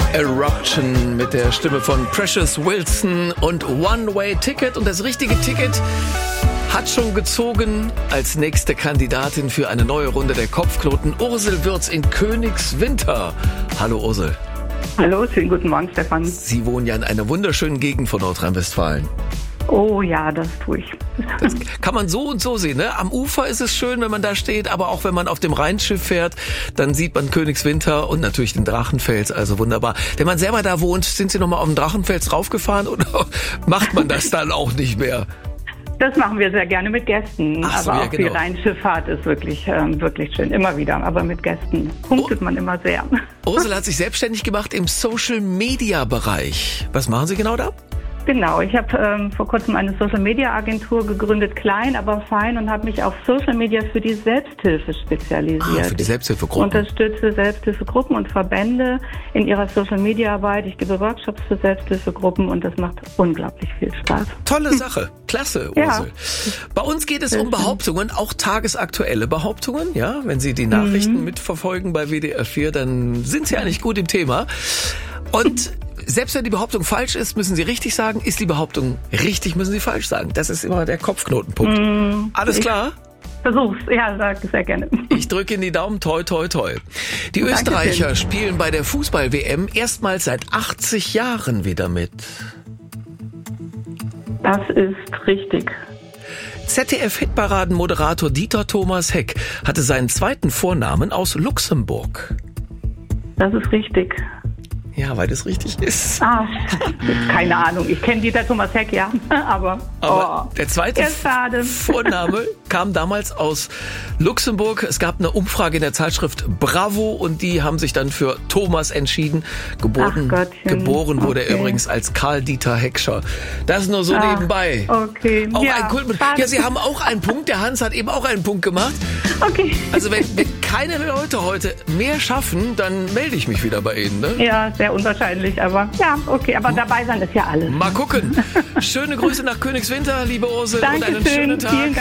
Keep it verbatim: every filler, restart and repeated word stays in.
Eruption mit der Stimme von Precious Wilson und One-Way-Ticket. Und das richtige Ticket hat schon gezogen als nächste Kandidatin für eine neue Runde der Kopfknoten Ursel Würz in Königswinter. Hallo Ursel. Hallo, schönen guten Morgen, Stefan. Sie wohnen ja in einer wunderschönen Gegend von Nordrhein-Westfalen. Oh ja, das tue ich. Das kann man so und so sehen, ne? Am Ufer ist es schön, wenn man da steht, aber auch wenn man auf dem Rheinschiff fährt, dann sieht man Königswinter und natürlich den Drachenfels, also wunderbar. Wenn man selber da wohnt, sind Sie nochmal auf den Drachenfels raufgefahren oder macht man das dann auch nicht mehr? Das machen wir sehr gerne mit Gästen, Ach so, aber ja, auch genau. die Rheinschifffahrt ist wirklich, ähm, wirklich schön, immer wieder, aber mit Gästen punktet oh. man immer sehr. Ursel hat sich selbstständig gemacht im Social-Media-Bereich. Was machen Sie genau da? Genau, ich habe ähm, vor kurzem eine Social-Media-Agentur gegründet, klein, aber fein, und habe mich auf Social-Media für die Selbsthilfe spezialisiert. Ah, für die Selbsthilfegruppen. Ich unterstütze Selbsthilfegruppen und Verbände in ihrer Social-Media-Arbeit. Ich gebe Workshops für Selbsthilfegruppen und das macht unglaublich viel Spaß. Tolle Sache. Klasse, Ursel. Ja. Bei uns geht es um Behauptungen, auch tagesaktuelle Behauptungen. Ja, wenn Sie die Nachrichten mhm. mitverfolgen bei W D R vier, dann sind Sie eigentlich gut im Thema. Und selbst wenn die Behauptung falsch ist, müssen Sie richtig sagen. Ist die Behauptung richtig, müssen Sie falsch sagen. Das ist immer der Kopfknotenpunkt. Mm, Alles klar? Versuch's. Ja, sag sehr gerne. Ich drücke Ihnen die Daumen. Toi, toi, toi. Die Dankeschön. Österreicher spielen bei der Fußball-W M erstmals seit achtzig Jahren wieder mit. Das ist richtig. Z D F-Hitparaden-Moderator Dieter Thomas Heck hatte seinen zweiten Vornamen aus Luxemburg. Das ist richtig. Ja, weil das richtig ist. Ah, keine Ahnung. Ich kenne Dieter Thomas Heck, ja, aber, aber oh, der zweite Vorname kam damals aus Luxemburg. Es gab eine Umfrage in der Zeitschrift Bravo und die haben sich dann für Thomas entschieden. Geboren, geboren wurde okay. er übrigens als Karl-Dieter Heckscher. Das nur so ah, nebenbei. Okay. Auch ja, ein Kult mit, ja, Sie haben auch einen Punkt. Der Hans hat eben auch einen Punkt gemacht. Okay. Also wenn, wenn keine Leute heute mehr schaffen, dann melde ich mich wieder bei Ihnen. Ne? Ja, sehr unwahrscheinlich, aber ja, okay. Aber dabei sein ist ja alles. Mal gucken. Schöne Grüße nach Königswinter, liebe Ursel, Dankeschön, und einen schönen Tag. Vielen Dank.